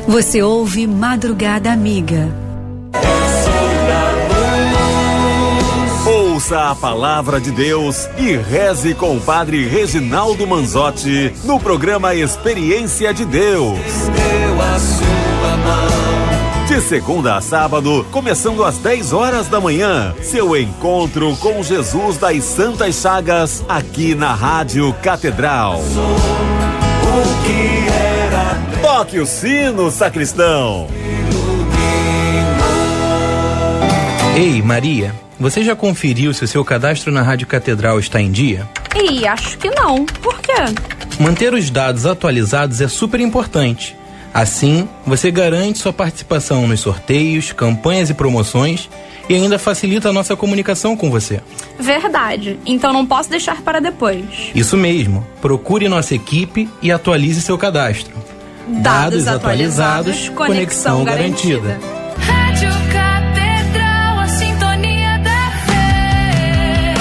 Você ouve Madrugada Amiga. Ouça a palavra de Deus e reze com o Padre Reginaldo Manzotti no programa Experiência de Deus. Deu a sua mão. De segunda a sábado, começando às 10 horas da manhã, seu encontro com Jesus das Santas Chagas, aqui na Rádio Catedral. O que era Toque o sino, sacristão. Ei, Maria, você já conferiu se o seu cadastro na Rádio Catedral está em dia? Ih, acho que não. Por quê? Manter os dados atualizados é super importante. Assim, você garante sua participação nos sorteios, campanhas e promoções e ainda facilita a nossa comunicação com você. Verdade. Então não posso deixar para depois. Isso mesmo. Procure nossa equipe e atualize seu cadastro. Dados atualizados, conexão garantida. Rádio Catedral, a sintonia da fé.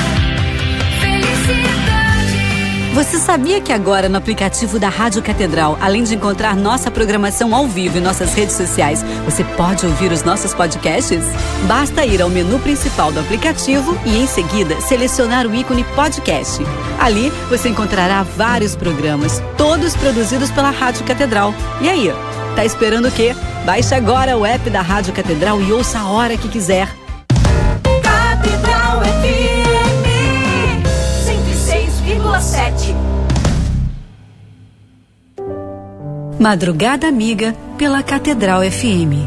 Felicidade. Você sabia que agora no aplicativo da Rádio Catedral, além de encontrar nossa programação ao vivo em nossas redes sociais, você pode ouvir os nossos podcasts? Basta ir ao menu principal do aplicativo e em seguida selecionar o ícone podcast. Ali você encontrará vários programas, todos produzidos pela Rádio Catedral. E aí, tá esperando o quê? Baixe agora o app da Rádio Catedral e ouça a hora que quiser. Catedral FM 106,7. Madrugada Amiga pela Catedral FM.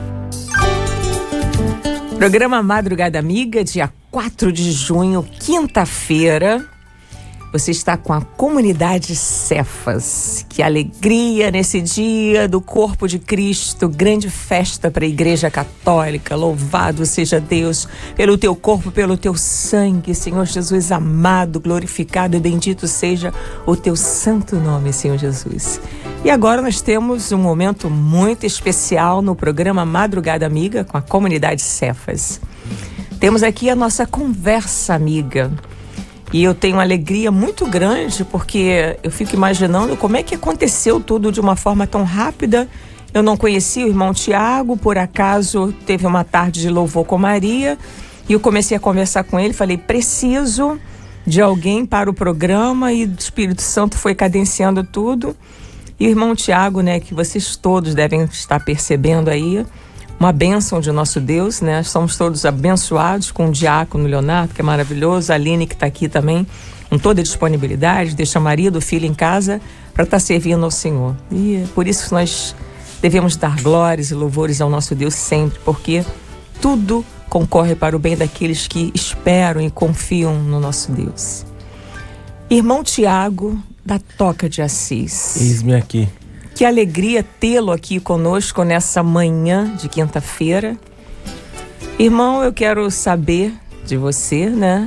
Programa Madrugada Amiga, dia 4 de junho, quinta-feira. Você está com a comunidade Cefas. Que alegria nesse dia do corpo de Cristo, grande festa para a Igreja Católica. Louvado seja Deus pelo teu corpo, pelo teu sangue, Senhor Jesus amado, glorificado e bendito seja o teu santo nome, Senhor Jesus. E agora nós temos um momento muito especial no programa Madrugada Amiga com a comunidade Cefas. Temos aqui a nossa conversa amiga. E eu tenho uma alegria muito grande porque eu fico imaginando como é que aconteceu tudo de uma forma tão rápida. Eu não conhecia o irmão Tiago, por acaso teve uma tarde de louvor com Maria e eu comecei a conversar com ele, falei, preciso de alguém para o programa e o Espírito Santo foi cadenciando tudo. E o irmão Tiago, né, que vocês todos devem estar percebendo aí, uma bênção de nosso Deus, né? Somos todos abençoados com o diácono Leonardo, que é maravilhoso, a Aline, que está aqui também, com toda a disponibilidade, deixa o marido, o filho em casa para estar servindo ao Senhor. E é por isso que nós devemos dar glórias e louvores ao nosso Deus sempre, porque tudo concorre para o bem daqueles que esperam e confiam no nosso Deus. Irmão Tiago, da Toca de Assis. Eis-me aqui. Que alegria tê-lo aqui conosco nessa manhã de quinta-feira. Irmão, eu quero saber de você, né?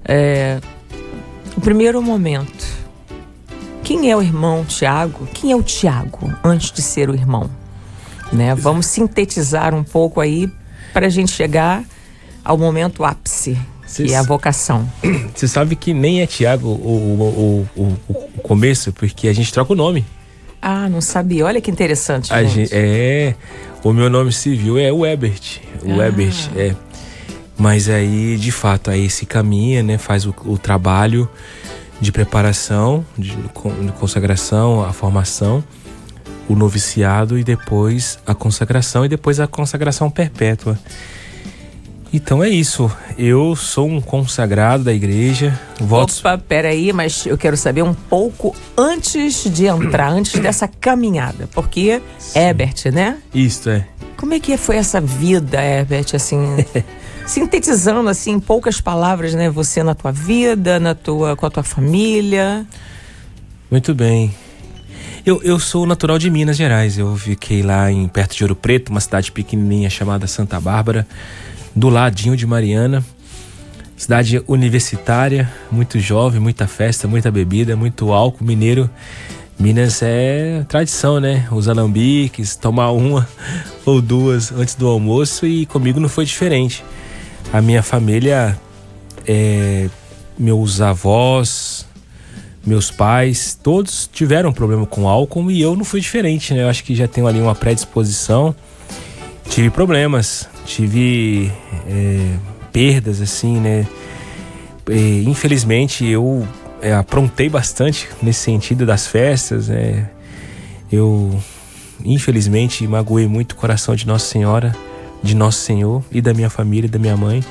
O primeiro momento. Quem é o irmão Tiago? Quem é o Tiago antes de ser o irmão? Né? Vamos sintetizar um pouco aí para a gente chegar ao momento ápice, que é a vocação. Você sabe que nem é Tiago o começo, porque a gente troca o nome. Ah, não sabia. Olha que interessante, gente. O meu nome civil é Webert. Webert, Mas aí, de fato, aí se caminha, né? Faz o trabalho de preparação, de consagração, a formação, o noviciado e depois a consagração e depois a consagração perpétua. Então é isso, eu sou um consagrado da igreja. Opa, peraí, mas eu quero saber um pouco antes de entrar, antes dessa caminhada, porque Herbert, né? Isso, Como é que foi essa vida, Herbert, assim, sintetizando assim em poucas palavras, né? Você na tua vida, com a tua família. Muito bem. Eu sou natural de Minas Gerais, eu fiquei lá perto de Ouro Preto, uma cidade pequenininha chamada Santa Bárbara, do ladinho de Mariana, cidade universitária, muito jovem, muita festa, muita bebida, muito álcool mineiro. Minas é tradição, né? Os alambiques, tomar uma ou duas antes do almoço, e comigo não foi diferente. A minha família, meus avós, meus pais, todos tiveram problema com álcool e eu não fui diferente, né? Eu acho que já tenho ali uma predisposição. Tive problemas, tive perdas, assim, né? Infelizmente, eu aprontei bastante nesse sentido das festas, né? Eu, infelizmente, magoei muito o coração de Nossa Senhora, de Nosso Senhor e da minha família, da minha mãe.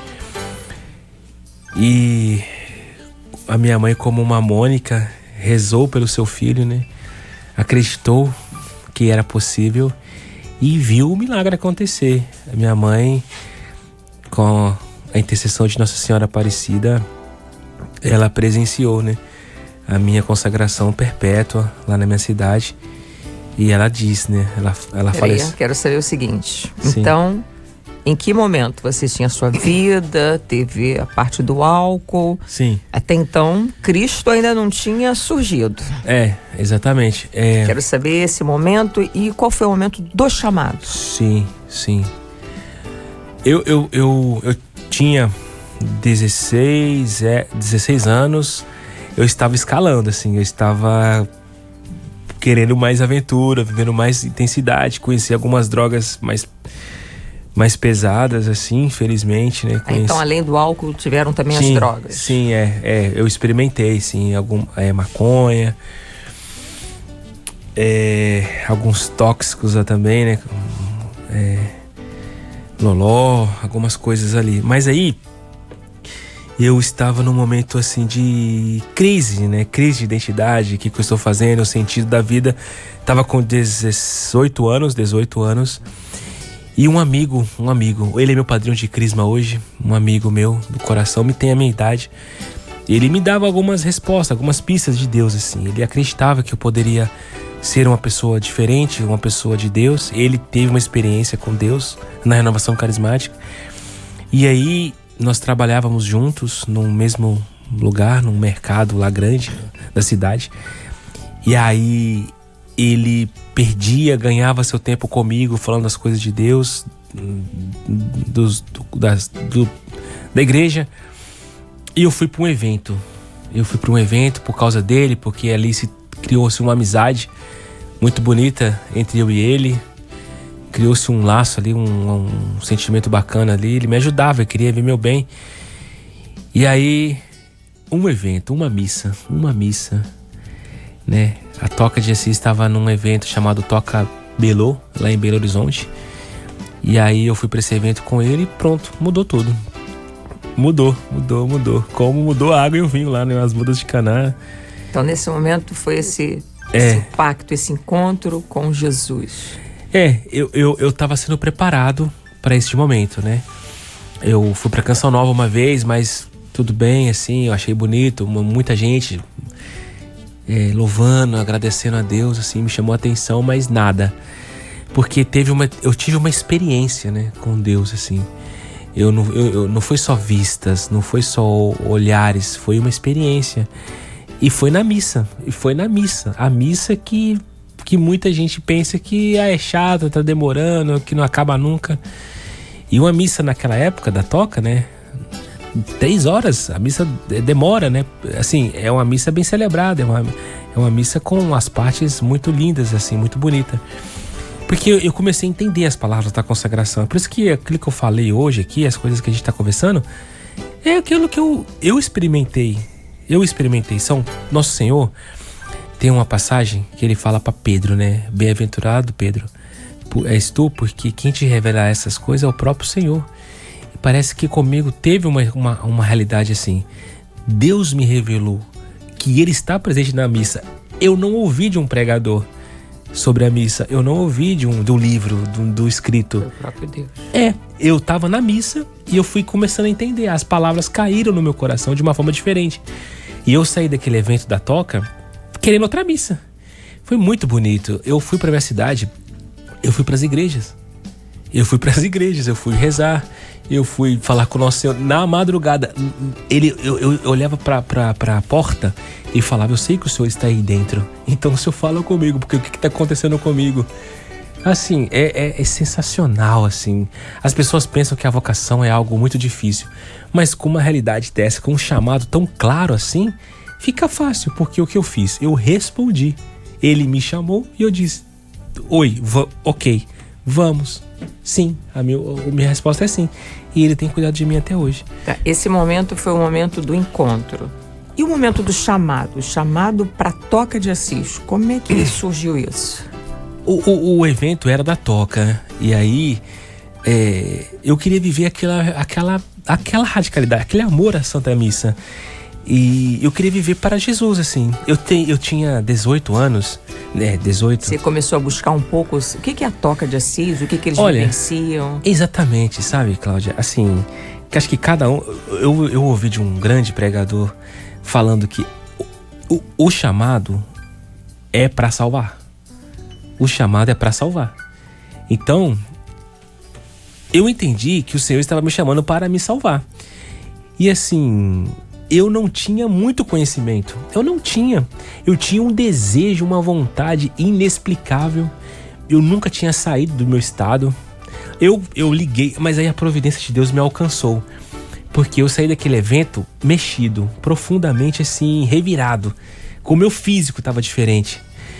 E a minha mãe, como uma Mônica, rezou pelo seu filho, né? Acreditou que era possível e viu o milagre acontecer. A minha mãe, com a intercessão de Nossa Senhora Aparecida, ela presenciou, né, a minha consagração perpétua lá na minha cidade. E ela disse, né? Ela faleceu. Quero saber o seguinte. Sim. Então, em que momento você tinha a sua vida, teve a parte do álcool? Sim. Até então, Cristo ainda não tinha surgido. Exatamente. Quero saber esse momento e qual foi o momento do chamado. Sim. Eu tinha 16 anos, eu estava escalando, assim, eu estava querendo mais aventura, vivendo mais intensidade, conheci algumas drogas mais pesadas, assim, infelizmente, né? Então, além do álcool, tiveram também as drogas. Sim, eu experimentei, sim, maconha, alguns tóxicos também, né? Loló, algumas coisas ali. Mas aí, eu estava num momento, assim, de crise, né? Crise de identidade, o que eu estou fazendo, o sentido da vida. Tava com 18 anos, e um amigo, ele é meu padrinho de crisma hoje, um amigo meu do coração, tem a minha idade. Ele me dava algumas respostas, algumas pistas de Deus, assim. Ele acreditava que eu poderia ser uma pessoa diferente, uma pessoa de Deus. Ele teve uma experiência com Deus na renovação carismática. E aí, nós trabalhávamos juntos num mesmo lugar, num mercado lá grande da cidade. E aí ele ganhava seu tempo comigo, falando das coisas de Deus, da igreja. E eu fui para um evento. Por causa dele, porque ali criou-se uma amizade muito bonita entre eu e ele. Criou-se um laço ali, um sentimento bacana ali. Ele me ajudava, ele queria ver meu bem. E aí, um evento, uma missa, né? A Toca de Assis estava num evento chamado Toca Belô, lá em Belo Horizonte. E aí eu fui para esse evento com ele e pronto, mudou tudo. Mudou. Como mudou a água e o vinho lá, né? As bodas de Caná. Então, nesse momento, foi esse pacto, esse encontro com Jesus. Eu tava sendo preparado para esse momento, né? Eu fui pra Canção Nova uma vez, mas tudo bem, assim, eu achei bonito, muita gente louvando, agradecendo a Deus, assim, me chamou a atenção, mas nada. Porque eu tive uma experiência, né, com Deus, assim. Eu não foi só vistas, não foi só olhares, foi uma experiência. E foi na missa. A missa que muita gente pensa que é chato, tá demorando, que não acaba nunca. E uma missa naquela época da Toca, né? 3 horas, a missa demora, né? Assim, é uma missa bem celebrada, é uma missa com as partes muito lindas, assim, muito bonita. Porque eu comecei a entender as palavras da consagração. Por isso que aquilo que eu falei hoje aqui, as coisas que a gente tá conversando, é aquilo que eu experimentei. Nosso Senhor tem uma passagem que ele fala para Pedro, né? Bem-aventurado Pedro, és tu, porque quem te revela essas coisas é o próprio Senhor. E parece que comigo teve uma realidade assim. Deus me revelou que ele está presente na missa. Eu não ouvi de um pregador sobre a missa, eu não ouvi de um livro, do escrito. O próprio Deus. Eu estava na missa e eu fui começando a entender. As palavras caíram no meu coração de uma forma diferente. E eu saí daquele evento da Toca querendo outra missa. Foi muito bonito. Eu fui para minha cidade, eu fui para as igrejas. Eu fui rezar, eu fui falar com o Nosso Senhor na madrugada. Eu olhava para a porta e falava: eu sei que o Senhor está aí dentro, então o Senhor fala comigo, porque o que está acontecendo comigo? Assim, é sensacional, assim. As pessoas pensam que a vocação é algo muito difícil, mas com uma realidade dessa, com um chamado tão claro assim, fica fácil, porque o que eu fiz? Eu respondi. Ele me chamou e eu disse: oi, ok, vamos. Sim, a minha resposta é sim. E ele tem cuidado de mim até hoje. Tá, esse momento foi o momento do encontro. E o momento do chamado? O chamado para Toca de Assis. Como é que surgiu isso? O evento era da Toca. E aí eu queria viver aquela radicalidade, aquele amor à Santa Missa. E eu queria viver para Jesus, assim. Eu tinha 18 anos, né? 18. Você começou a buscar um pouco o que é a Toca de Assis, o que eles vivenciam? Exatamente, sabe, Cláudia? Assim, que acho que cada um... Eu ouvi de um grande pregador falando que o chamado é para salvar. O chamado é para salvar. Então, eu entendi que o Senhor estava me chamando para me salvar. E assim, eu não tinha muito conhecimento. Eu tinha um desejo, uma vontade inexplicável. Eu nunca tinha saído do meu estado. Eu liguei, mas aí a providência de Deus me alcançou. Porque eu saí daquele evento mexido, profundamente assim, revirado. Com o meu físico estava diferente.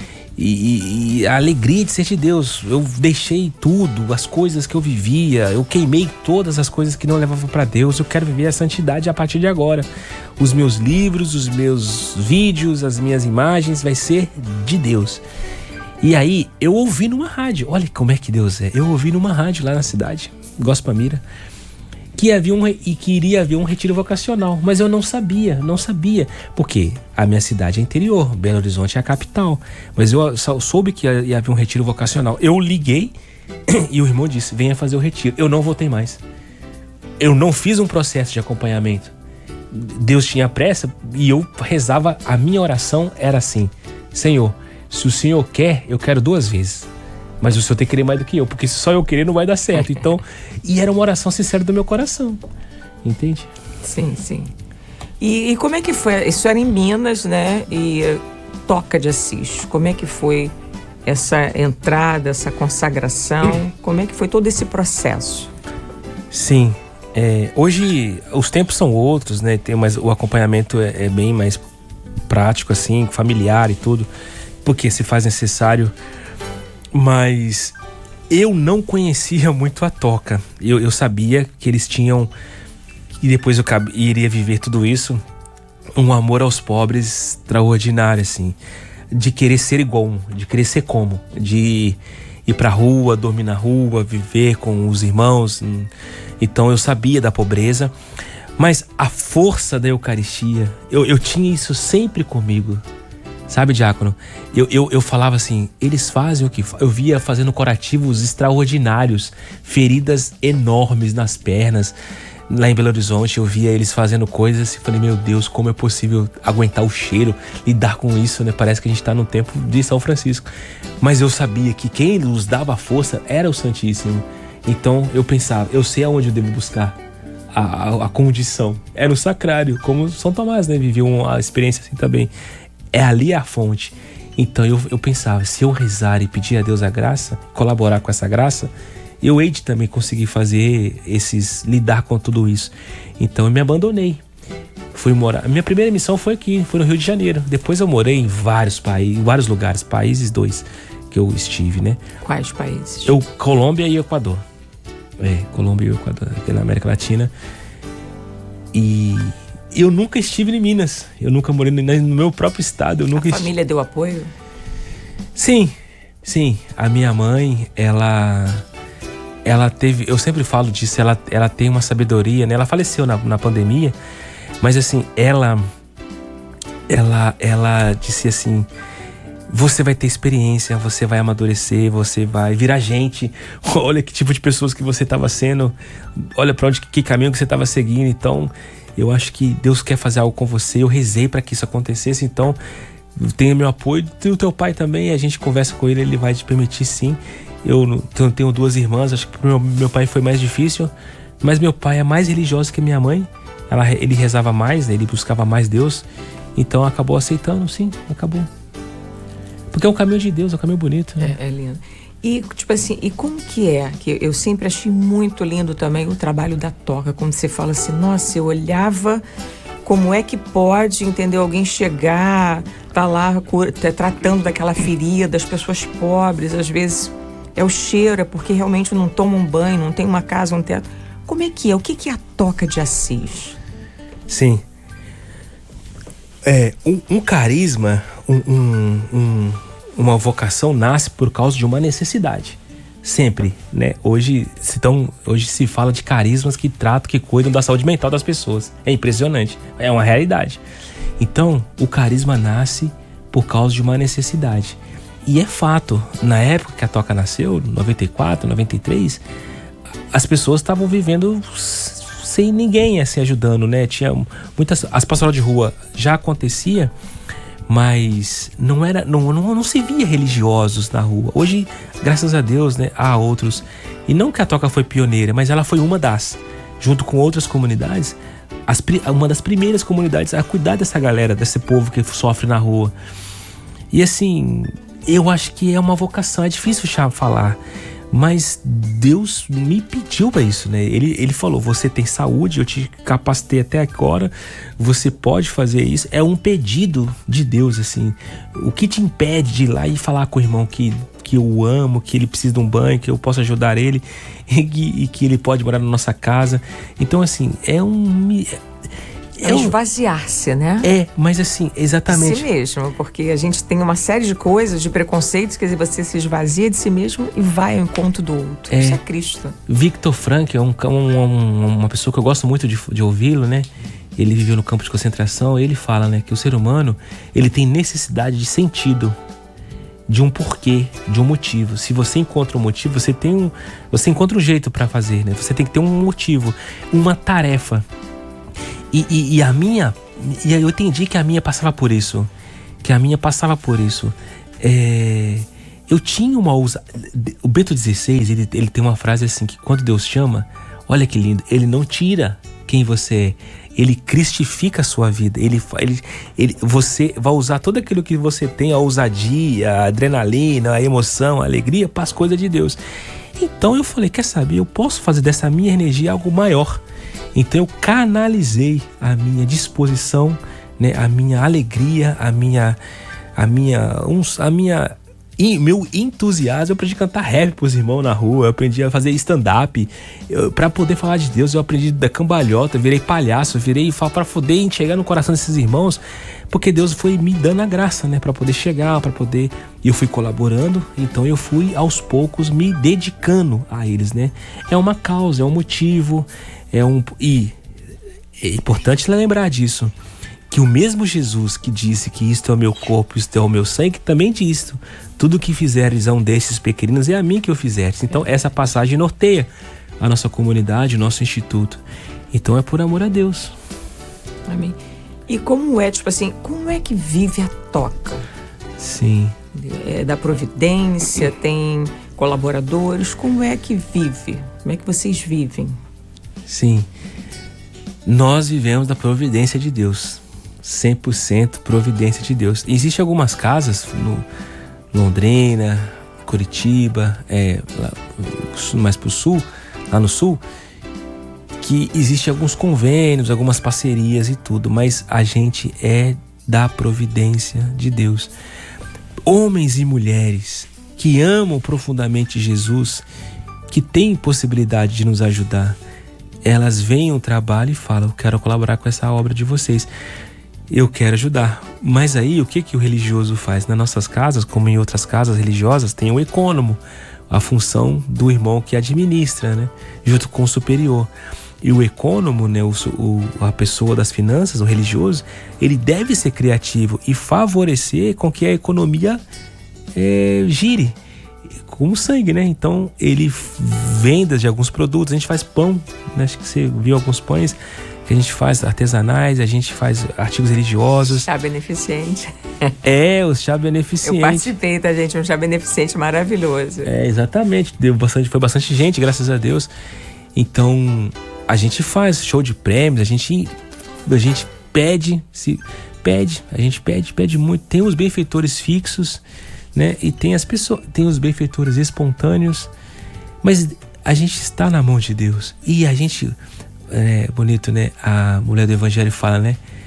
E a alegria de ser de Deus. Eu deixei tudo, as coisas que eu vivia. Eu queimei todas as coisas que não levavam para Deus. Eu quero viver a santidade a partir de agora. Os meus livros, os meus vídeos, as minhas imagens vai ser de Deus. E aí eu ouvi numa rádio. Olha como é que Deus é. Eu ouvi numa rádio lá na cidade, Gospel Mira, que iria haver um retiro vocacional, mas eu não sabia, porque a minha cidade é interior, Belo Horizonte é a capital, mas eu soube que ia haver um retiro vocacional. Eu liguei e o irmão disse: venha fazer o retiro. Eu não voltei mais. Eu não fiz um processo de acompanhamento. Deus tinha pressa e eu rezava, a minha oração era assim: Senhor, se o Senhor quer, eu quero 2 vezes. Mas o Senhor tem que querer mais do que eu, porque se só eu querer não vai dar certo. Então, e era uma oração sincera do meu coração. Entende? Sim, sim. E como é que foi? Isso era em Minas, né? E Toca de Assis. Como é que foi essa entrada, essa consagração? Como é que foi todo esse processo? Sim. Hoje os tempos são outros, né? O acompanhamento é bem mais prático, assim, familiar e tudo, porque se faz necessário. Mas eu não conhecia muito a Toca. Eu sabia que eles tinham, e depois eu iria viver tudo isso, um amor aos pobres extraordinário, assim. De querer ser igual, de querer ser como. De ir pra rua, dormir na rua, viver com os irmãos. Então eu sabia da pobreza. Mas a força da Eucaristia, eu tinha isso sempre comigo. Sabe, diácono? Eu falava assim, eles fazem o que... Eu via fazendo curativos extraordinários, feridas enormes nas pernas. Lá em Belo Horizonte, eu via eles fazendo coisas e falei, meu Deus, como é possível aguentar o cheiro, lidar com isso, né? Parece que a gente tá no tempo de São Francisco. Mas eu sabia que quem nos dava força era o Santíssimo. Então eu pensava, eu sei aonde eu devo buscar a condição. É no sacrário, como São Tomás, né? Viveu uma experiência assim também. É ali a fonte. Então eu pensava, se eu rezar e pedir a Deus a graça, colaborar com essa graça, eu hei de também conseguir fazer lidar com tudo isso. Então eu me abandonei. Fui morar. A minha primeira missão foi aqui, foi no Rio de Janeiro. Depois eu morei em vários países, vários lugares, países 2 que eu estive, né? Quais países? Colômbia e Equador. Colômbia e Equador, aqui na América Latina. E eu nunca estive em Minas. Eu nunca morei no meu próprio estado. A família deu apoio? Sim. A minha mãe, ela teve... Eu sempre falo disso, ela tem uma sabedoria, né? Ela faleceu na pandemia, mas assim, ela disse assim, você vai ter experiência, você vai amadurecer, você vai virar gente. Olha que tipo de pessoas que você estava sendo, olha para que caminho que você estava seguindo. Então, eu acho que Deus quer fazer algo com você. Eu rezei para que isso acontecesse, então tenha meu apoio. Tem o teu pai também, a gente conversa com ele, ele vai te permitir, sim. Eu tenho 2 irmãs, acho que pro meu pai foi mais difícil, mas meu pai é mais religioso que minha mãe. Ele rezava mais, né? Ele buscava mais Deus, então acabou aceitando, sim, acabou. Porque é um caminho de Deus, é um caminho bonito, né? É lindo. E, tipo assim, e como que é? Que eu sempre achei muito lindo também o trabalho da Toca, quando você fala assim, nossa, eu olhava Como é que pode, entendeu? Alguém chegar, tá lá tratando daquela ferida, as pessoas pobres, às vezes é o cheiro, é porque realmente não toma um banho, não tem uma casa, um teto. Como é que é? O que é a Toca de Assis? Sim. Um carisma, uma vocação nasce por causa de uma necessidade. Sempre, né? Hoje se fala de carismas que tratam, que cuidam da saúde mental das pessoas. É impressionante, é uma realidade. Então, o carisma nasce por causa de uma necessidade. E é fato, na época que a Toca nasceu, 94, 93, as pessoas estavam vivendo sem ninguém se ajudando, né? Tinha muitas... As pastorais de rua já acontecia, mas não se via religiosos na rua. Hoje, graças a Deus, né, há outros. E não que a Toca foi pioneira, mas ela foi uma das, junto com outras comunidades, uma das primeiras comunidades a cuidar dessa galera, desse povo que sofre na rua. E assim, eu acho que é uma vocação, é difícil falar, mas Deus me pediu para isso, né? Ele falou, você tem saúde, eu te capacitei até agora, você pode fazer isso. É um pedido de Deus, assim. O que te impede de ir lá e falar com o irmão que eu o amo, que ele precisa de um banho, que eu posso ajudar ele e que ele pode morar na nossa casa. Então, assim, é esvaziar-se, né? Mas assim, exatamente. Si mesmo, porque a gente tem uma série de coisas, de preconceitos, quer dizer, você se esvazia de si mesmo e vai ao encontro do outro. Isso é Cristo. Viktor Frankl é uma pessoa que eu gosto muito de ouvi-lo, né? Ele viveu no campo de concentração e ele fala, né, que o ser humano, ele tem necessidade de sentido, de um porquê, de um motivo. Se você encontra um motivo, você encontra um jeito para fazer, né? Você tem que ter um motivo, uma tarefa. E eu entendi que a minha passava por isso. Eu tinha uma ousadia. O Bento XVI, ele tem uma frase assim, que quando Deus chama, olha que lindo, ele não tira quem você é, ele cristifica a sua vida. Você vai usar tudo aquilo que você tem, a ousadia, a adrenalina, a emoção, a alegria, para as coisas de Deus. Então eu falei, quer saber, eu posso fazer dessa minha energia algo maior. Então eu canalizei a minha disposição, né, a minha alegria, meu entusiasmo. Eu aprendi a cantar rap pros irmãos na rua, eu aprendi a fazer stand-up, para poder falar de Deus. Eu aprendi da cambalhota, virei palhaço, para poder chegar no coração desses irmãos, porque Deus foi me dando a graça, né, para poder chegar, e eu fui colaborando. Então eu fui aos poucos me dedicando a eles, né. É uma causa, é um motivo, e é importante lembrar disso, que o mesmo Jesus que disse que isto é o meu corpo, isto é o meu sangue, também disse, tudo que fizeres a um desses pequeninos é a mim que eu fizeste. Então essa passagem norteia a nossa comunidade, o nosso instituto. Então é por amor a Deus. Amém. E como é que vive a Toca? Sim. É da providência, tem colaboradores, como é que vive? Como é que vocês vivem? Sim, nós vivemos da providência de Deus, 100% providência de Deus. Existem algumas casas no Londrina, Curitiba, mais pro sul, lá no sul, que existem alguns convênios, algumas parcerias e tudo, mas a gente é da providência de Deus. Homens e mulheres que amam profundamente Jesus, que têm possibilidade de nos ajudar, elas veem o trabalho e falam, eu quero colaborar com essa obra de vocês, eu quero ajudar. Mas aí o que o religioso faz? Nas nossas casas, como em outras casas religiosas, tem o ecônomo, a função do irmão que administra, né, junto com o superior. E o ecônomo, né, a pessoa das finanças, o religioso, ele deve ser criativo e favorecer com que a economia gire como sangue, né? Então ele venda de alguns produtos, a gente faz pão, né? Acho que você viu alguns pães que a gente faz artesanais, a gente faz artigos religiosos. Chá beneficente. O chá beneficente. Eu participei, tá, gente? Um chá beneficente maravilhoso. Exatamente. Foi bastante gente, graças a Deus. Então a gente faz show de prêmios, a gente pede muito. Tem os benfeitores fixos, né? E tem os benfeitores espontâneos, mas a gente está na mão de Deus. E a gente, bonito, né? A mulher do evangelho fala, né?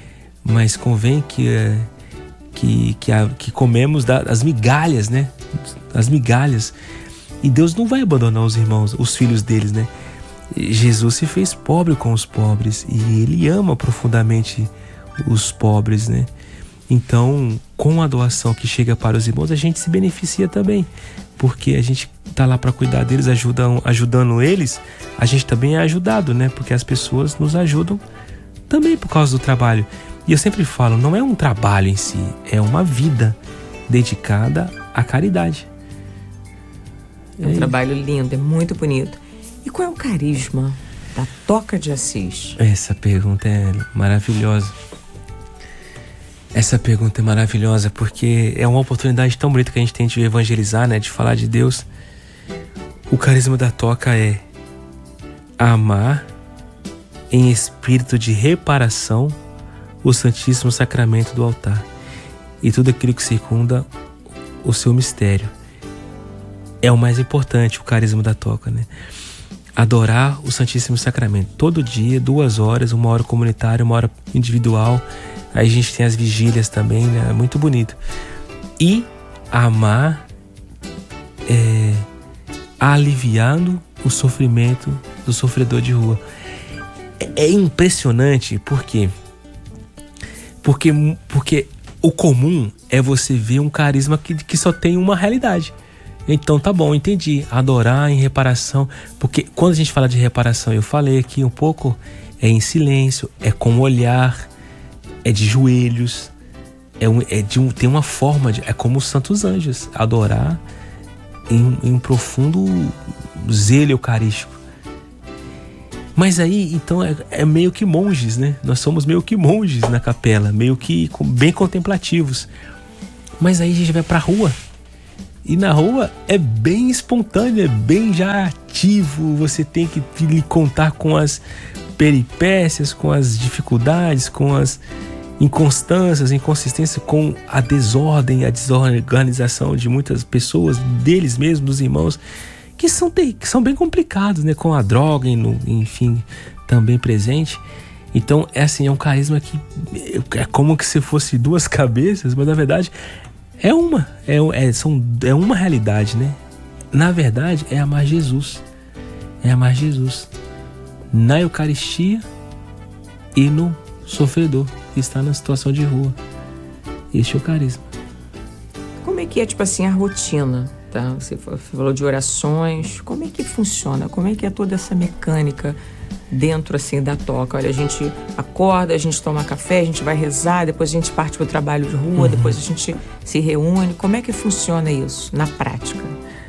mas convém que comemos as migalhas, né? As migalhas. E Deus não vai abandonar os irmãos, os filhos deles, né? Jesus se fez pobre com os pobres e Ele ama profundamente os pobres, né? Então, com a doação que chega para os irmãos, a gente se beneficia também, porque a gente tá lá para cuidar deles, ajudando eles, a gente também é ajudado, né? Porque as pessoas nos ajudam também por causa do trabalho. E eu sempre falo, não é um trabalho em si, é uma vida dedicada à caridade. É um trabalho lindo, é muito bonito. E qual é o carisma da Toca de Assis? Essa pergunta é maravilhosa. Essa pergunta é maravilhosa porque é uma oportunidade tão bonita que a gente tem de evangelizar, né? De falar de Deus. O carisma da Toca é amar em espírito de reparação o Santíssimo Sacramento do altar e tudo aquilo que circunda o seu mistério. É o mais importante, o carisma da Toca, né? Adorar o Santíssimo Sacramento todo dia, 2 horas, 1 hora comunitária, 1 hora individual. Aí a gente tem as vigílias também, né? É muito bonito. E amar aliviando o sofrimento do sofredor de rua. É impressionante, por quê? Porque o comum é você ver um carisma que só tem uma realidade. Então tá bom, entendi. Adorar em reparação. Porque quando a gente fala de reparação, eu falei aqui um pouco, é em silêncio, é com o olhar, é de joelhos, tem uma forma é como os santos anjos, adorar em um profundo zelo eucarístico. Mas aí, então, é meio que monges, né? Nós somos meio que monges na capela, meio que bem contemplativos. Mas aí a gente vai pra rua. E na rua é bem espontâneo, é bem já ativo. Você tem que contar com as peripécias, com as dificuldades, com as inconstâncias, inconsistências, com a desordem, a desorganização de muitas pessoas, deles mesmos, dos irmãos, que são bem complicados, né? Com a droga, enfim, também presente. Então, é um carisma que é como que se fosse 2 cabeças, mas na verdade é uma realidade, né? Na verdade, é amar Jesus. É amar Jesus na Eucaristia e no sofredor que está na situação de rua. Este é o carisma. Como é que é, tipo assim, a rotina? Tá? Você falou de orações. Como é que funciona? Como é que é toda essa mecânica dentro, assim, da Toca? Olha, a gente acorda, a gente toma café, a gente vai rezar, depois a gente parte para o trabalho de rua, depois a gente se reúne. Como é que funciona isso na prática?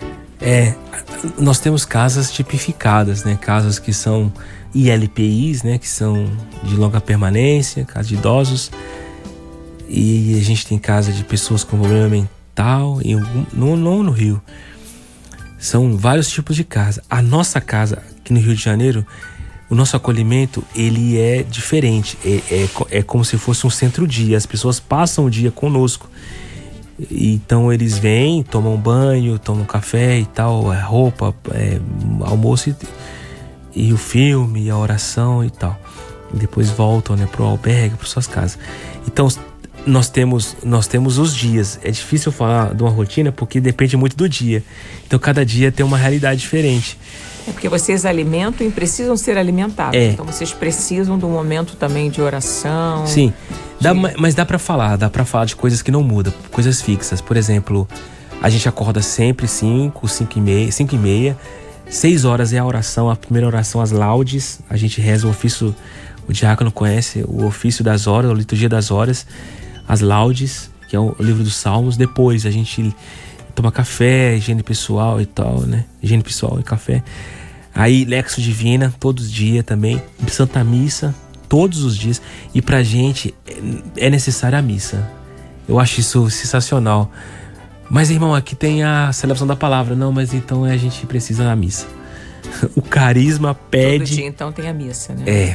Nós temos casas tipificadas, né? Casas que são ILPIs, né? Que são de longa permanência, casa de idosos. E a gente tem casa de pessoas com problema mental, não no Rio. São vários tipos de casa. A nossa casa aqui no Rio de Janeiro, o nosso acolhimento, ele é diferente. É como se fosse um centro-dia. As pessoas passam o dia conosco. Então eles vêm, tomam banho, tomam café e tal, roupa, almoço e o filme, e a oração e tal. E depois voltam, né, pro albergue, para suas casas. Então nós temos os dias. É difícil falar de uma rotina porque depende muito do dia. Então cada dia tem uma realidade diferente. É porque vocês alimentam e precisam ser alimentados. Então vocês precisam de um momento também de oração. Sim, mas dá pra falar de coisas que não mudam, coisas fixas. Por exemplo, a gente acorda sempre 5h30, 6 horas é a oração, a primeira oração, as laudes. A gente reza o ofício, o diácono conhece o ofício das horas, a liturgia das horas, as laudes, que é o livro dos Salmos. Depois a gente toma café, higiene pessoal e tal, né? Higiene pessoal e café. Aí, Lexo Divina, todos os dias também. Santa Missa, todos os dias. E pra gente é necessária a missa. Eu acho isso sensacional. Mas, irmão, aqui tem a celebração da palavra. Não, mas então a gente precisa da missa. O carisma pede... Todo dia, então, tem a missa, né?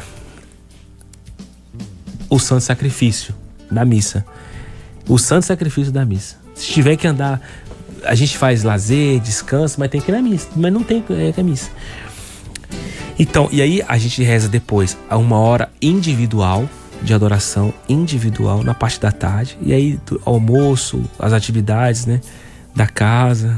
O santo sacrifício da missa. O santo sacrifício da missa. Se tiver que andar... A gente faz lazer, descanso, mas tem que ir na missa. Mas não tem que ir na missa. Então, e aí a gente reza depois a 1 hora individual, de adoração individual na parte da tarde. E aí, almoço, as atividades, né, da casa,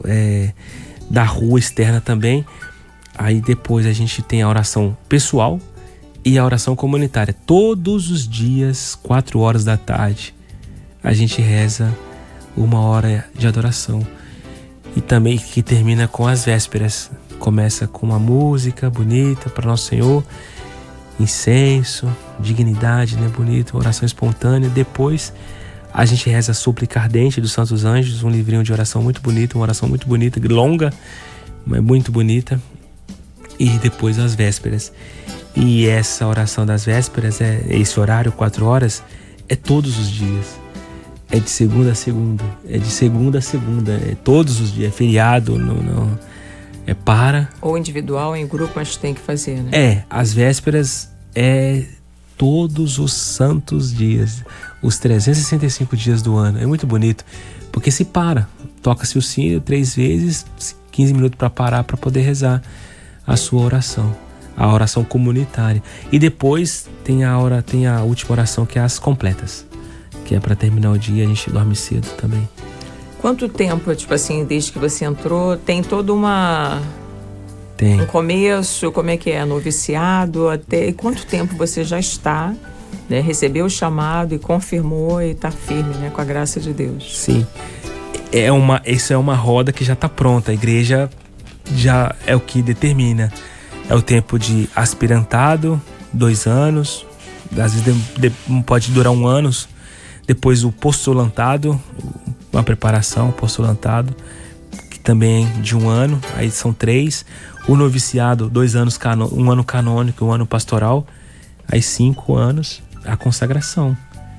da rua externa também. Aí depois a gente tem a oração pessoal e a oração comunitária. Todos os dias, 4 horas da tarde, a gente reza 1 hora de adoração. E também que termina com as vésperas. Começa com uma música bonita para Nosso Senhor, incenso, dignidade, né, bonito, oração espontânea. Depois a gente reza a súplica ardente dos Santos Anjos, um livrinho de oração muito bonito, uma oração muito bonita, longa, mas muito bonita. E depois as vésperas. E essa oração das vésperas, esse horário, 4 horas, é todos os dias. É de segunda a segunda. É de segunda a segunda. É todos os dias. É feriado, não é para. Ou individual, ou em grupo, mas tem que fazer, né? As vésperas é todos os santos dias. Os 365 dias do ano. É muito bonito. Porque se para. Toca-se o sino 3 vezes, 15 minutos para parar, para poder rezar a sua oração. A oração comunitária. E depois tem a última oração, que é as completas. Que é para terminar o dia, a gente dorme cedo também. Quanto tempo, tipo assim, desde que você entrou, tem toda Tem. um começo, como é que é, noviciado, até quanto tempo você já está, né, recebeu o chamado e confirmou e está firme, né, com a graça de Deus? Sim. Isso é uma roda que já está pronta. A igreja já é o que determina. É o tempo de aspirantado, 2 anos, às vezes pode durar 1 ano. Depois o postulantado, uma preparação, postulantado, que também é de 1 ano, aí são 3. O noviciado, 2 anos, 1 ano canônico, 1 ano pastoral, aí 5 anos, a consagração.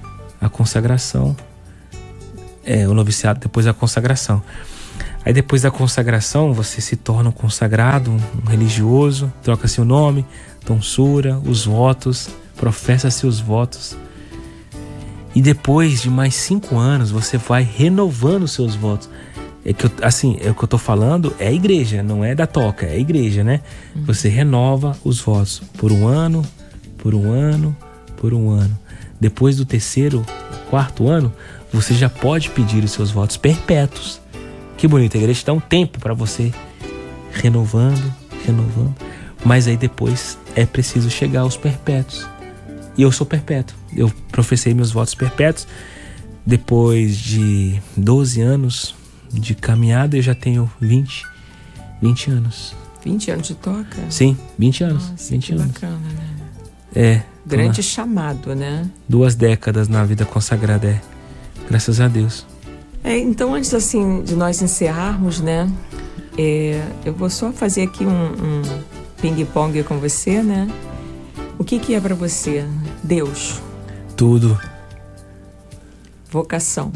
O noviciado, depois a consagração. Aí depois da consagração, você se torna um consagrado, um religioso, troca-se o nome, tonsura, os votos, professa-se os votos. E depois de mais 5 anos, você vai renovando os seus votos. O que eu tô falando é a igreja, não é da toca, é a igreja, né? Você renova os votos por 1 ano, por 1 ano, por 1 ano. Depois do 3º, 4º ano, você já pode pedir os seus votos perpétuos. Que bonito, a igreja dá um tempo para você renovando. Mas aí depois é preciso chegar aos perpétuos. E eu sou perpétuo. Eu professei meus votos perpétuos. Depois de 12 anos de caminhada, eu já tenho 20 anos. 20 anos de toca? Sim, 20 anos. Nossa, 20 que anos. Bacana, né? Grande chamado, né? 2 décadas na vida consagrada, graças a Deus. Então, antes assim de nós encerrarmos, né? Eu vou só fazer aqui um ping-pong com você, né? O que é para você? Deus. Tudo. Vocação.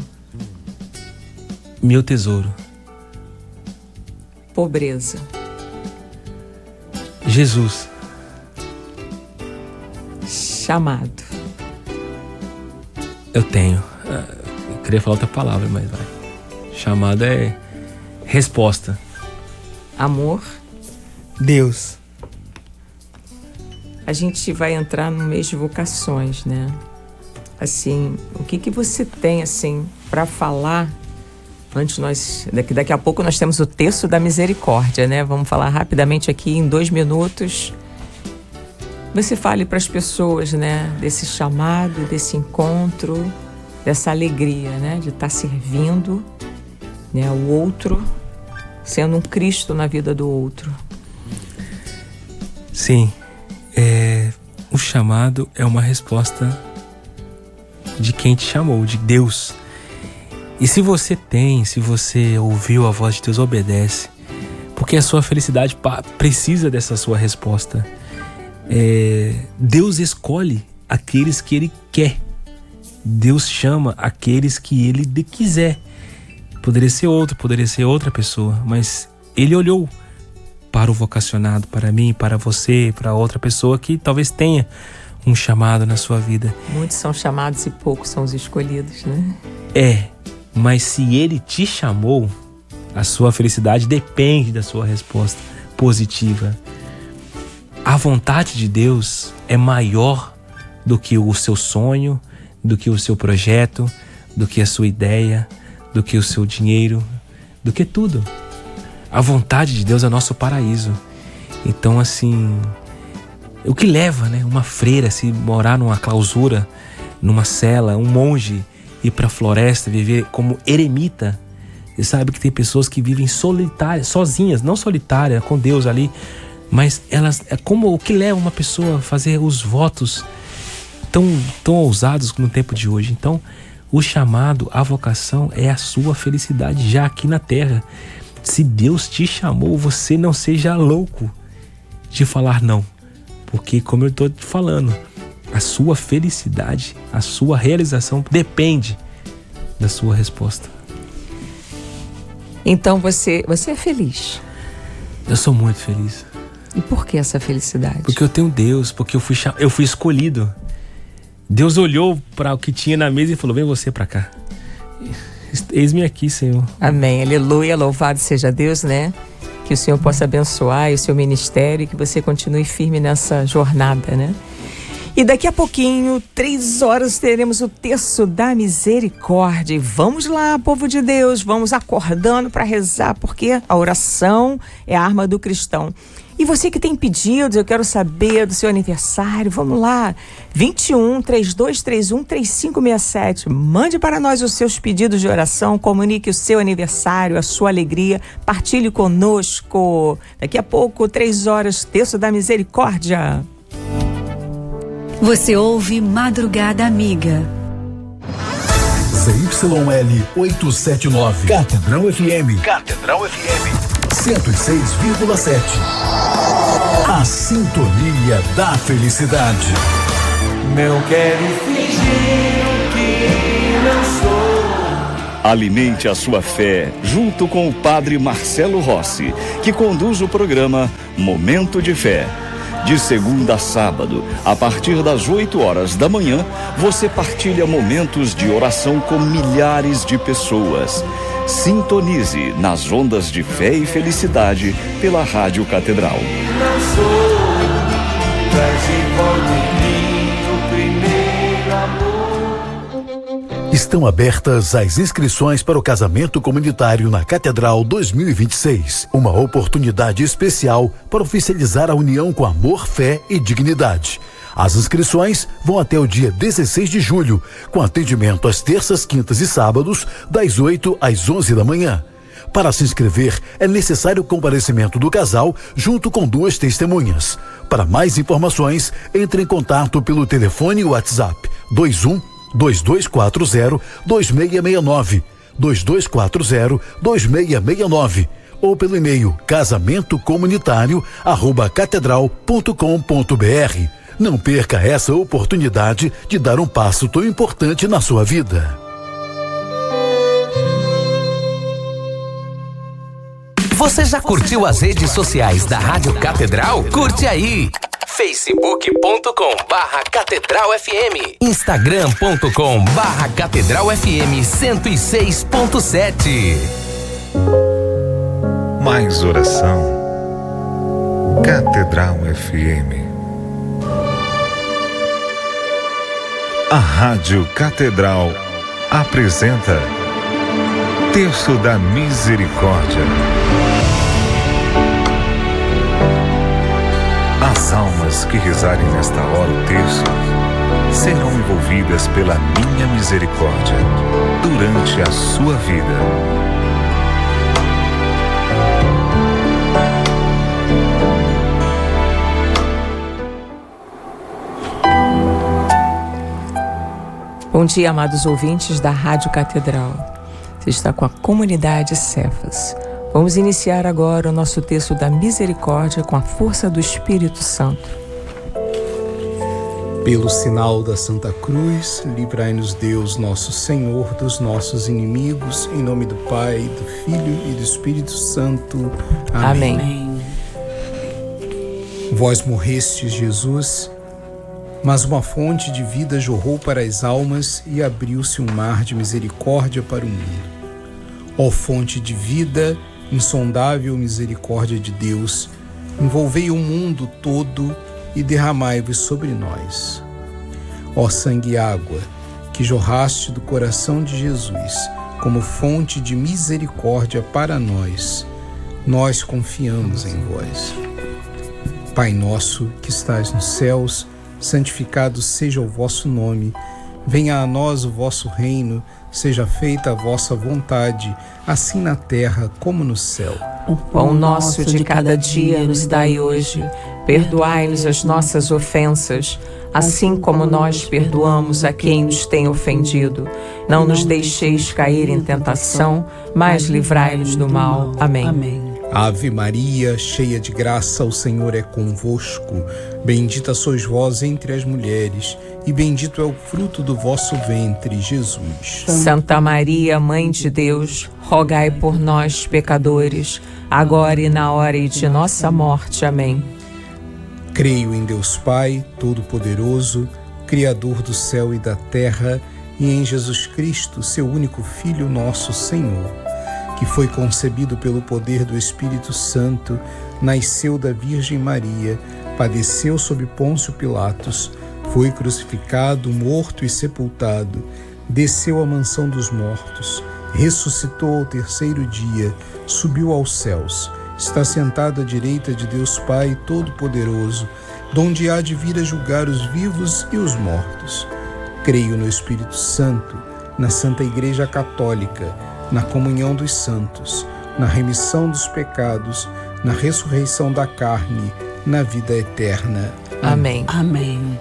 Meu tesouro. Pobreza. Jesus. Chamado. Eu tenho. Eu queria falar outra palavra, mas vai. Chamado é resposta. Amor. Deus. A gente vai entrar no mês de vocações, né? Assim, o que você tem, assim, para falar? Antes daqui a pouco nós temos o terço da misericórdia, né? Vamos falar rapidamente aqui em 2 minutos. Você fale para as pessoas, né? Desse chamado, desse encontro, dessa alegria, né? De estar servindo, né? O outro, sendo um Cristo na vida do outro. Sim. O chamado é uma resposta de quem te chamou, de Deus. E se você ouviu a voz de Deus, obedece. Porque a sua felicidade precisa dessa sua resposta. Deus escolhe aqueles que Ele quer. Deus chama aqueles que Ele quiser. Poderia ser outro, poderia ser outra pessoa, mas Ele olhou para o vocacionado, para mim, para você, para outra pessoa que talvez tenha um chamado na sua vida. Muitos são chamados e poucos são os escolhidos, né? Mas se Ele te chamou, a sua felicidade depende da sua resposta positiva. A vontade de Deus é maior do que o seu sonho, do que o seu projeto, do que a sua ideia, do que o seu dinheiro, do que tudo. A vontade de Deus é nosso paraíso. Então, assim, o que leva, né, uma freira a se morar numa clausura, numa cela, um monge ir para a floresta, viver como eremita? Você sabe que tem pessoas que vivem solitárias, sozinhas, não solitárias, com Deus ali, mas elas, é como o que leva uma pessoa a fazer os votos tão ousados no tempo de hoje. Então, o chamado, a vocação é a sua felicidade já aqui na terra. Se Deus te chamou, você não seja louco de falar não, porque, como eu estou te falando, a sua felicidade, a sua realização depende da sua resposta. Então você é feliz? Eu sou muito feliz. E por que essa felicidade? Porque eu tenho Deus, porque eu fui escolhido. Deus olhou para o que tinha na mesa e falou: vem você para cá. Eis-me aqui, Senhor. Amém, aleluia, louvado seja Deus, né? Que o Senhor possa abençoar o seu ministério e que você continue firme nessa jornada, né? E daqui a pouquinho, 3 horas, teremos o Terço da Misericórdia. E vamos lá, povo de Deus, vamos acordando para rezar, porque a oração é a arma do cristão. E você que tem pedidos, eu quero saber do seu aniversário, vamos lá, 21-3231-3567. Mande para nós os seus pedidos de oração, comunique o seu aniversário, a sua alegria, partilhe conosco. Daqui a pouco, 3 horas, Terço da Misericórdia. Você ouve Madrugada Amiga. ZYL 879. Catedral FM. Catedral FM. 106,7. A sintonia da felicidade. Não quero fingir o que não sou. Alimente a sua fé junto com o Padre Marcelo Rossi, que conduz o programa Momento de Fé. De segunda a sábado, a partir das 8 horas da manhã, você partilha momentos de oração com milhares de pessoas. Sintonize nas ondas de fé e felicidade pela Rádio Catedral. Não sou, traz de volta em mim o primeiro amor. Estão abertas as inscrições para o casamento comunitário na Catedral 2026. Uma oportunidade especial para oficializar a união com amor, fé e dignidade. As inscrições vão até o dia 16 de julho, com atendimento às terças, quintas e sábados, das 8 às 11 da manhã. Para se inscrever, é necessário o comparecimento do casal junto com 2 testemunhas. Para mais informações, entre em contato pelo telefone e WhatsApp 21-2240-2669, 2240-2669, ou pelo e-mail casamentocomunitário@catedral.com.br. Não perca essa oportunidade de dar um passo tão importante na sua vida. Você já curtiu as redes sociais da Rádio Catedral? Curte aí! facebook.com/Catedral FM, instagram.com/Catedral FM 106.7. Mais oração. Catedral FM. A Rádio Catedral apresenta Terço da Misericórdia. As almas que rezarem nesta hora o terço serão envolvidas pela minha misericórdia durante a sua vida. Bom dia, amados ouvintes da Rádio Catedral. Você está com a comunidade Cefas. Vamos iniciar agora o nosso Terço da Misericórdia com a força do Espírito Santo. Pelo sinal da Santa Cruz, livrai-nos Deus, nosso Senhor, dos nossos inimigos, em nome do Pai, do Filho e do Espírito Santo. Amém. Amém. Vós morrestes, Jesus, mas uma fonte de vida jorrou para as almas e abriu-se um mar de misericórdia para o mundo. Ó fonte de vida, insondável misericórdia de Deus, envolvei o mundo todo e derramai-vos sobre nós. Ó sangue e água, que jorraste do coração de Jesus como fonte de misericórdia para nós, nós confiamos em vós. Pai nosso que estais nos céus, santificado seja o vosso nome. Venha a nós o vosso reino, seja feita a vossa vontade, assim na terra como no céu. O pão nosso de cada dia nos dai hoje. Perdoai-nos as nossas ofensas, assim como nós perdoamos a quem nos tem ofendido. Não nos deixeis cair em tentação, mas livrai-nos do mal. Amém. Ave Maria, cheia de graça, o Senhor é convosco. Bendita sois vós entre as mulheres, e bendito é o fruto do vosso ventre, Jesus. Santa Maria, Mãe de Deus, rogai por nós, pecadores, agora e na hora de nossa morte. Amém. Creio em Deus Pai, Todo-Poderoso, Criador do céu e da terra, e em Jesus Cristo, seu único Filho, nosso Senhor, que foi concebido pelo poder do Espírito Santo, nasceu da Virgem Maria, padeceu sob Pôncio Pilatos, foi crucificado, morto e sepultado, desceu à mansão dos mortos, ressuscitou ao terceiro dia, subiu aos céus, está sentado à direita de Deus Pai Todo-Poderoso, donde há de vir a julgar os vivos e os mortos. Creio no Espírito Santo, na Santa Igreja Católica, na comunhão dos santos, na remissão dos pecados, na ressurreição da carne, na vida eterna. Amém. Amém.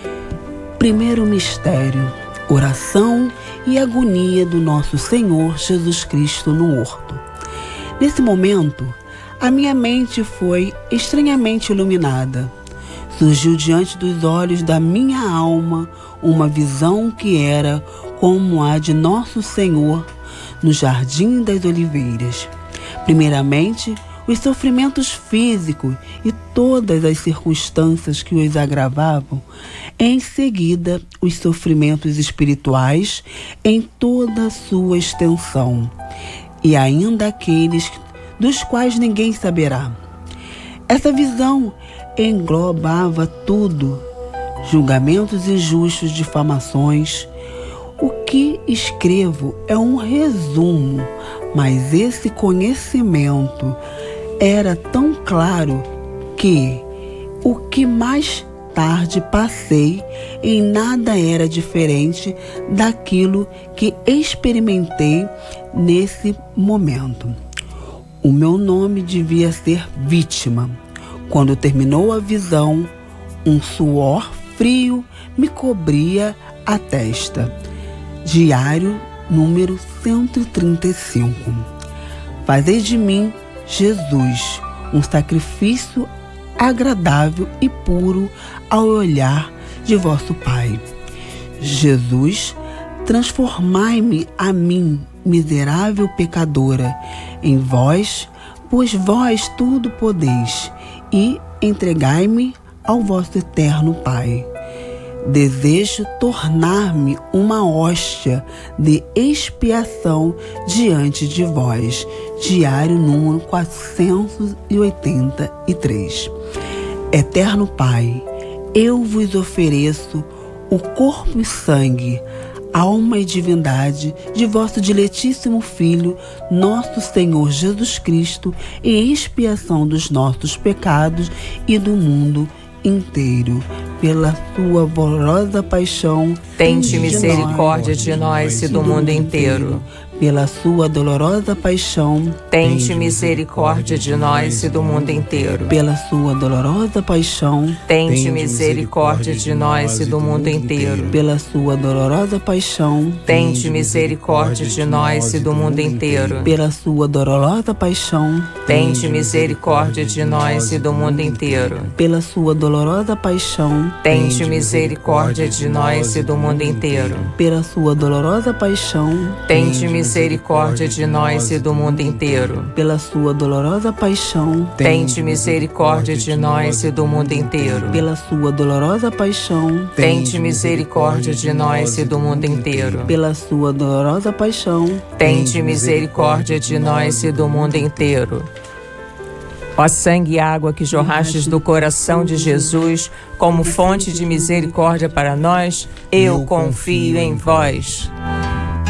Primeiro mistério, oração e agonia do nosso Senhor Jesus Cristo no horto. Nesse momento, a minha mente foi estranhamente iluminada. Surgiu diante dos olhos da minha alma uma visão que era como a de nosso Senhor no Jardim das Oliveiras. Primeiramente, os sofrimentos físicos e todas as circunstâncias que os agravavam. Em seguida, os sofrimentos espirituais em toda a sua extensão. E ainda aqueles dos quais ninguém saberá. Essa visão englobava tudo: julgamentos injustos, difamações. O que escrevo é um resumo, mas esse conhecimento era tão claro que o que mais tarde passei em nada era diferente daquilo que experimentei nesse momento. O meu nome devia ser vítima. Quando terminou a visão, um suor frio me cobria a testa. Diário número 135. Fazei de mim, Jesus, um sacrifício agradável e puro ao olhar de vosso Pai. Jesus, transformai-me a mim, miserável pecadora, em vós, pois vós tudo podeis, e entregai-me ao vosso eterno Pai. Desejo tornar-me uma hóstia de expiação diante de vós. Diário número 483. Eterno Pai, eu vos ofereço o corpo e sangue, alma e divindade de vosso diletíssimo Filho, nosso Senhor Jesus Cristo, em expiação dos nossos pecados e do mundo inteiro. Pela sua dolorosa paixão, tende misericórdia de nós e do mundo inteiro. Pela sua dolorosa paixão, tende misericórdia de nós e do mundo inteiro. Pela sua dolorosa paixão, tende misericórdia de nós e do mundo inteiro. Pela sua dolorosa paixão, tende misericórdia de nós e do mundo inteiro. Pela sua dolorosa paixão, tende misericórdia de nós e do mundo inteiro. Pela sua dolorosa paixão, tende misericórdia de nós e do mundo inteiro. Pela sua dolorosa paixão, tende misericórdia de nós e do mundo inteiro. Pela sua dolorosa paixão, tende misericórdia de nós e do mundo inteiro. Pela sua dolorosa paixão, tende misericórdia de nós e do mundo inteiro. Pela sua dolorosa paixão, tende misericórdia de nós e do mundo inteiro. Ó sangue e água que jorrastes do coração de Jesus como fonte de misericórdia para nós, eu confio em vós.